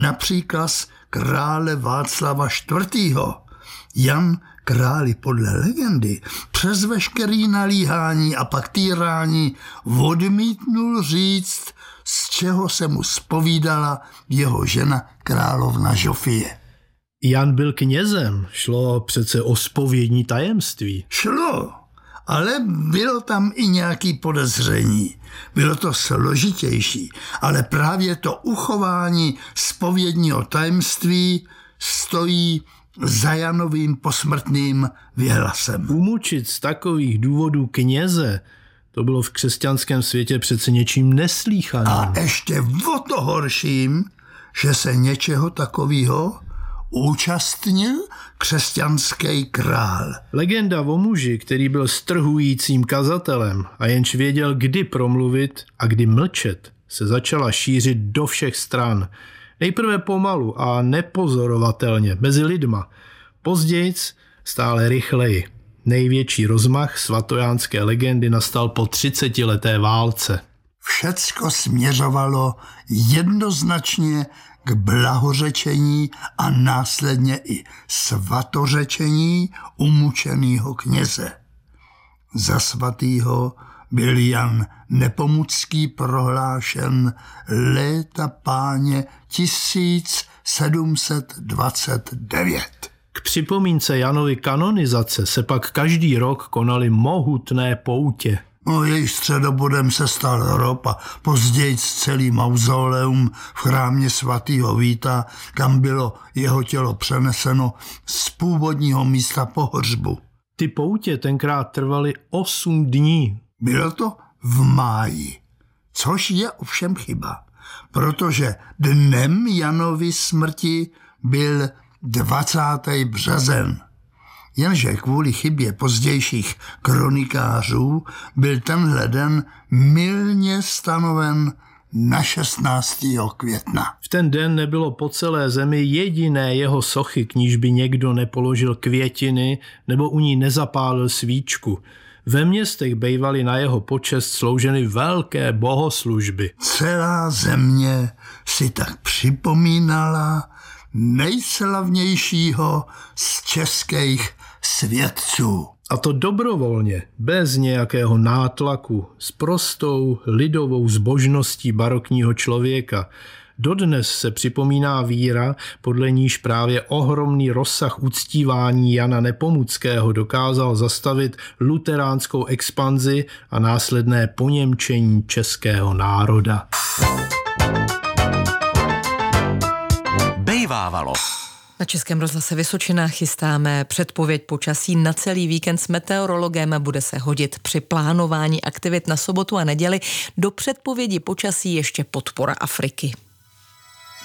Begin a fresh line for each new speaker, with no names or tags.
Například krále Václava IV. Jan králi podle legendy přes veškerý nalíhání a pak týrání odmítnul říct, z čeho se mu zpovídala jeho žena královna Žofie.
Jan byl knězem, šlo přece o zpovědní tajemství.
Šlo, ale bylo tam i nějaké podezření. Bylo to složitější, ale právě to uchování zpovědního tajemství stojí za Janovým posmrtnným věhlasem.
Umučit z takových důvodů kněze, to bylo v křesťanském světě přece něčím neslýchaným.
A ještě o to horším, že se něčeho takového účastnil křesťanský král.
Legenda o muži, který byl strhujícím kazatelem a jenž věděl, kdy promluvit a kdy mlčet, se začala šířit do všech stran. Nejprve pomalu a nepozorovatelně mezi lidma. Pozdějc stále rychleji. Největší rozmach svatojánské legendy nastal po 30leté válce.
Všecko směřovalo jednoznačně k blahořečení a následně i svatořečení umučeného kněze. Za svatýho byl Jan Nepomucký prohlášen léta páně 1729.
K připomínce Janovy kanonizace se pak každý rok konaly mohutné poutě.
Jejich středobodem se stal hrob a později celý mauzoleum v chrámě svatého Víta, kam bylo jeho tělo přeneseno z původního místa pohřbu.
Ty poutě tenkrát trvaly 8 dní.
Bylo to v máji, což je ovšem chyba, protože dnem Janovy smrti byl 20. březen. Jenže kvůli chybě pozdějších kronikářů byl tenhle den mylně stanoven na 16. května.
V ten den nebylo po celé zemi jediné jeho sochy, k níž by někdo nepoložil květiny nebo u ní nezapálil svíčku. Ve městech bývaly na jeho počest slouženy velké bohoslužby.
Celá země si tak připomínala nejslavnějšího z českých svědců.
A to dobrovolně, bez nějakého nátlaku, s prostou lidovou zbožností barokního člověka. Dodnes se připomíná víra, podle níž právě ohromný rozsah uctívání Jana Nepomuckého dokázal zastavit luteránskou expanzi a následné poněmčení českého národa.
Bejvávalo.
Na Českém rozhlase Vysočina chystáme předpověď počasí na celý víkend s meteorologem. Bude se hodit při plánování aktivit na sobotu a neděli. Do předpovědi počasí ještě podpora Afriky.